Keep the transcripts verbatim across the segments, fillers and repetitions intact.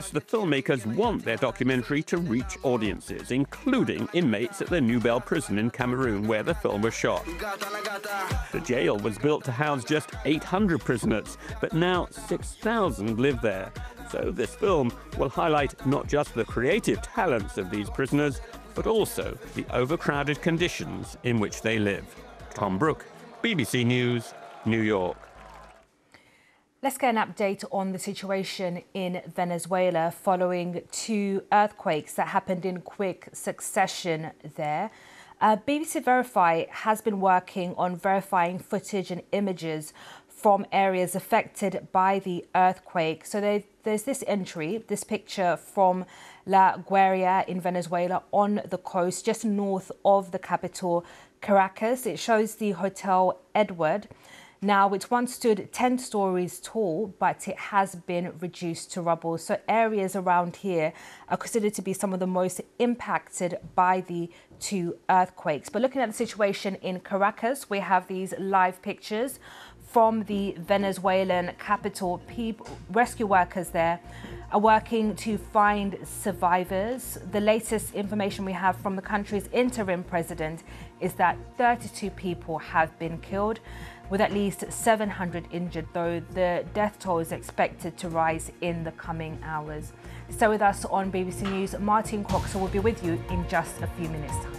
course, the filmmakers want their documentary to reach audiences, including inmates at the Nouvelle prison in Cameroon, where the film was shot. The jail was built to house just eight hundred prisoners, but now six thousand live there. So this film will highlight not just the creative talents of these prisoners, but also the overcrowded conditions in which they live. Tom Brooke, B B C News, New York. Let's get an update on the situation in Venezuela following two earthquakes that happened in quick succession there. Uh, B B C Verify has been working on verifying footage and images from areas affected by the earthquake. So there, there's this entry, this picture from La Guaira in Venezuela on the coast, just north of the capital, Caracas. It shows the Hotel Edward. Now, it once stood ten stories tall, but it has been reduced to rubble. So areas around here are considered to be some of the most impacted by the two earthquakes. But looking at the situation in Caracas, we have these live pictures from the Venezuelan capital. People, rescue workers there are working to find survivors. The latest information we have from the country's interim president is that thirty-two people have been killed, with at least seven hundred injured, though the death toll is expected to rise in the coming hours. Stay with us on B B C News. Martin Coxon will be with you in just a few minutes' time.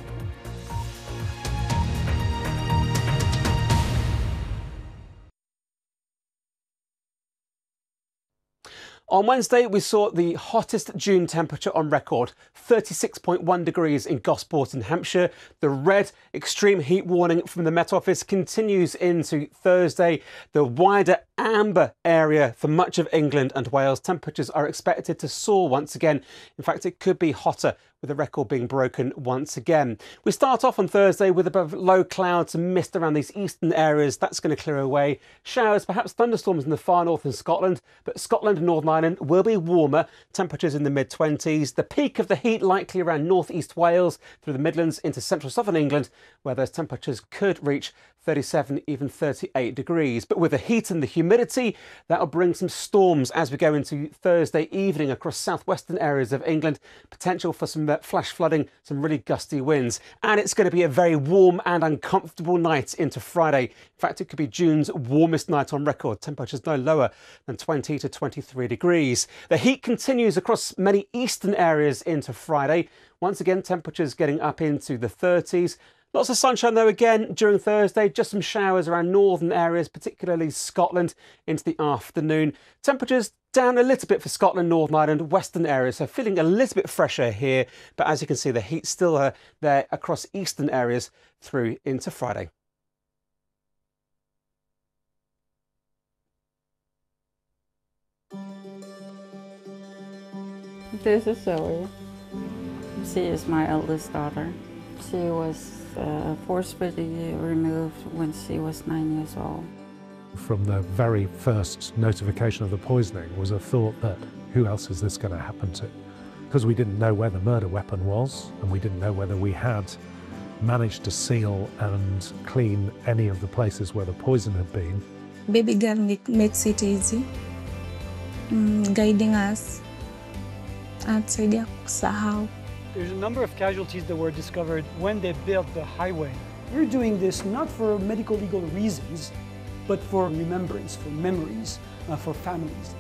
On Wednesday, we saw the hottest June temperature on record, thirty-six point one degrees in Gosport in Hampshire. The red extreme heat warning from the Met Office continues into Thursday. The wider amber area for much of England and Wales, temperatures are expected to soar once again. In fact, it could be hotter, with the record being broken once again. We start off on Thursday with above low clouds and mist around these eastern areas. That's going to clear away. Showers, perhaps thunderstorms in the far north and Scotland, but Scotland and Northern Ireland will be warmer, temperatures in the mid twenties. The peak of the heat likely around northeast Wales through the Midlands into central southern England, where those temperatures could reach thirty-seven, even thirty-eight degrees. But with the heat and the humidity, that'll bring some storms as we go into Thursday evening across southwestern areas of England. Potential for some flash flooding, some really gusty winds. And it's going to be a very warm and uncomfortable night into Friday. In fact, it could be June's warmest night on record. Temperatures no lower than twenty to twenty-three degrees. The heat continues across many eastern areas into Friday. Once again, temperatures getting up into the thirties. Lots of sunshine though again during Thursday, just some showers around northern areas, particularly Scotland into the afternoon. Temperatures down a little bit for Scotland, Northern Ireland, western areas, so feeling a little bit fresher here. But as you can see, the heat's still uh, there across eastern areas through into Friday. This is Zoe. She is my eldest daughter. She was uh, forcibly removed when she was nine years old. From the very first notification of the poisoning was a thought that who else is this going to happen to? Because we didn't know where the murder weapon was, and we didn't know whether we had managed to seal and clean any of the places where the poison had been. Baby girl make, makes it easy, mm, guiding us outside kusahau. There's a number of casualties that were discovered when they built the highway. We're doing this not for medical legal reasons, but for remembrance, for memories, uh, for families.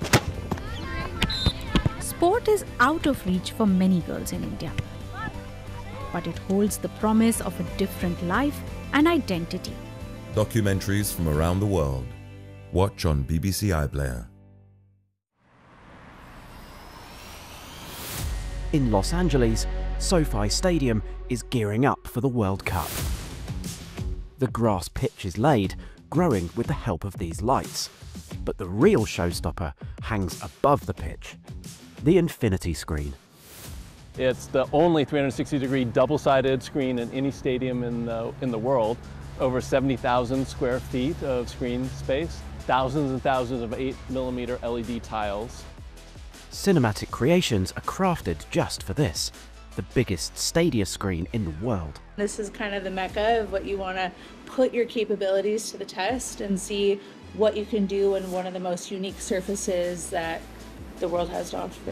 Sport is out of reach for many girls in India, but it holds the promise of a different life and identity. Documentaries from around the world. Watch on B B C iPlayer. In Los Angeles, SoFi Stadium is gearing up for the World Cup. The grass pitch is laid, growing with the help of these lights. But the real showstopper hangs above the pitch, the infinity screen. It's the only three hundred sixty degree double-sided screen in any stadium in the, in the world. Over seventy thousand square feet of screen space, thousands and thousands of eight millimeter L E D tiles. Cinematic creations are crafted just for this, the biggest Stadia screen in the world. This is kind of the mecca of what you want to put your capabilities to the test and see what you can do in one of the most unique surfaces that the world has to offer.